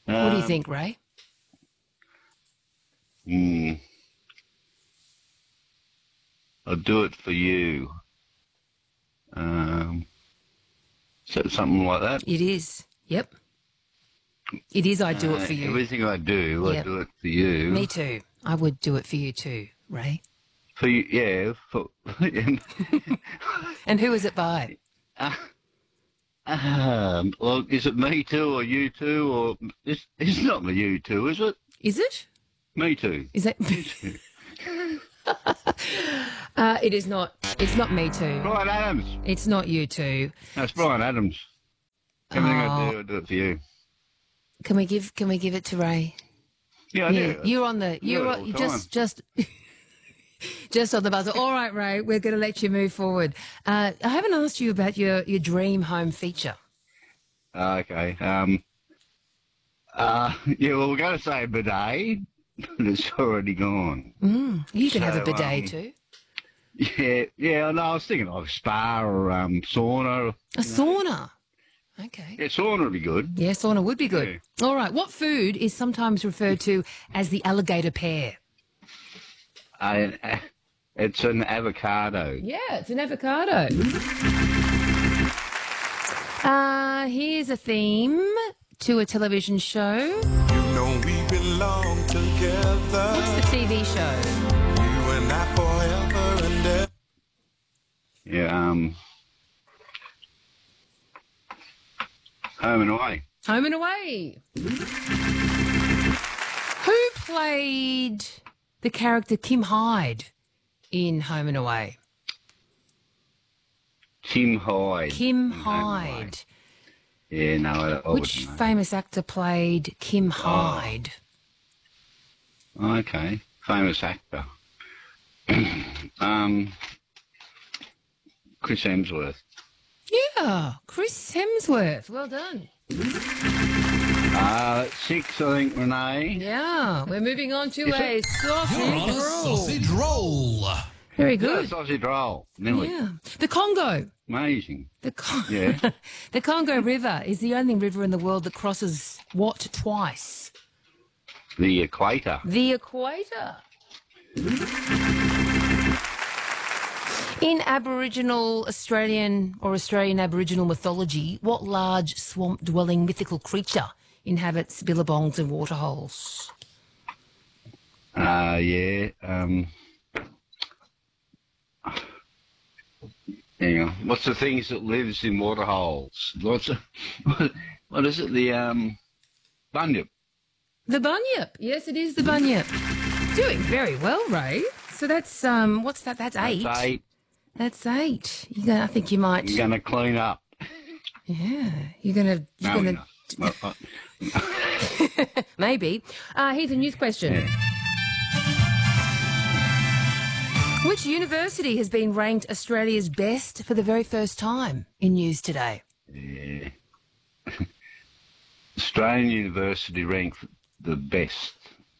What do you think, Ray? I'll do it for you. So something like that. It is. Yep. It is. I do it for you. Everything I do, Yep. I do it for you. Me too. I would do it for you too, Ray. For you, yeah. For, And who is it by? well, is it me too or you too or it's not me you too, is it? Is it? Me too. Is that? It is not. It's not me too. Brian Adams. It's not you two. That's Brian Adams. Everything I do it for you. Can we give it to Ray? Yeah, I do. You're on the. Do it all the time. Just on the buzzer. All right, Ray. We're going to let you move forward. I haven't asked you about your dream home feature. Okay. Yeah. Well, we're going to say bidet, but it's already gone. You can have a So, bidet too. Yeah. No, I was thinking of spa or sauna. A sauna. Okay. Yeah, sauna would be good. Yeah, sauna would be good. All right. What food is sometimes referred to as the alligator pear? It's an avocado. Yeah, it's an avocado. Here's a theme to a television show. You know we belong together. What's the TV show? You and I forever and ever. Yeah. Home and Away. Home and Away. Who played the character Kim Hyde in Home and Away? Kim Hyde. Kim in Home and Away. Hyde. Yeah, no, I Which wouldn't know. famous actor played Kim Hyde? Okay, famous actor. Chris Hemsworth. Yeah, Chris Hemsworth. Well done. 6, I think, Renee. Yeah, we're moving on to a sausage You're on a roll. sausage roll. Very Yeah, good. sausage roll. Nearly. Yeah. The Congo. Amazing. The the Congo River is the only river in the world that crosses what twice? The equator. The equator. In Aboriginal Australian or Australian Aboriginal mythology, what large swamp-dwelling mythical creature inhabits billabongs and waterholes? Yeah. Hang on. What's the things that lives in waterholes? What is it? The bunyip. The bunyip. Yes, it is the bunyip. Doing very well, Ray. So that's what's that? That's 8. That's 8. That's 8. I think you might. You're going to clean up. Yeah, you're gonna. No. Maybe. Here's a news question. Which university has been ranked Australia's best for the very first time in news today? Yeah. Australian University ranked the best.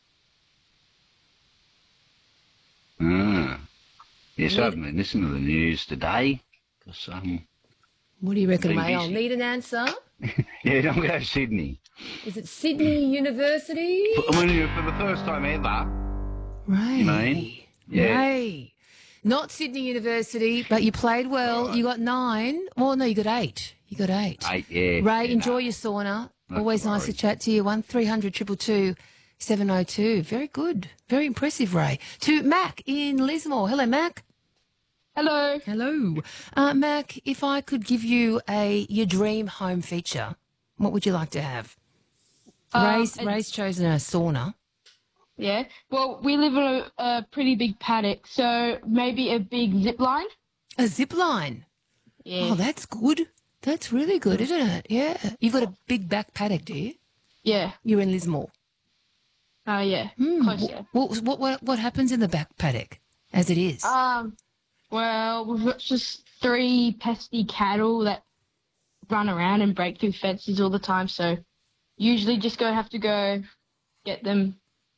Yes, I haven't been listening to the news today. Cause, What do you reckon, Been Ray? I'll busy. need an answer. yeah, don't go to Sydney. Is it Sydney University? For the first time ever. Ray. You mean? Yeah. Ray. Not Sydney University, but you played well. Right. You got 9. Well, no, you got 8. You got 8. 8, yeah. Ray, Yeah, enjoy no. your sauna. Not Always to nice to worry. chat to you. 1300 222 702. Very good. Very impressive, Ray. To Mac in Lismore. Hello, Mac. Hello. Hello. Mac, if I could give you your dream home feature, what would you like to have? Ray's chosen a sauna. Yeah. Well, we live in a pretty big paddock, so maybe a big zip line. A zip line. Yeah. Oh, that's good. That's really good, isn't it? Yeah. You've got a big back paddock, do you? Yeah. You're in Lismore. Yeah. Close, yeah. What happens in the back paddock as it is? Well, we've got just 3 pesky cattle that run around and break through fences all the time, so usually just have to go get them.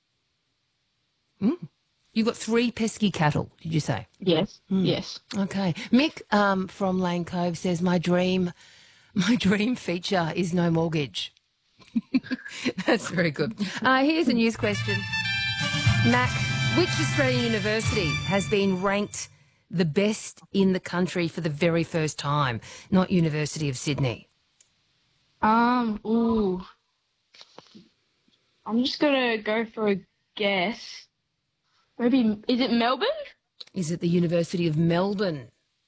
You've got 3 pesky cattle, did you say? Yes. Yes. Okay. Mick from Lane Cove says, my dream feature is no mortgage. That's very good. Here's a news question. Mac, which Australian university has been ranked the best in the country for the very first time? Not University of Sydney. Ooh. I'm just gonna go for a guess. Maybe, is it Melbourne? Is it the University of Melbourne?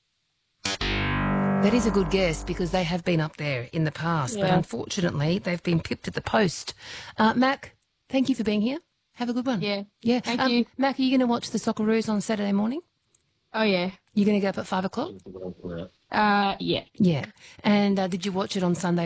That is a good guess because they have been up there in the past, but Yeah. unfortunately they've been pipped at the post. Mac, thank you for being here. Have a good one. Yeah. Yeah. Thank you. Mac, are you going to watch the Socceroos on Saturday morning? Oh, yeah. You're going to go up at 5 o'clock? Yeah. Yeah. And did you watch it on Sunday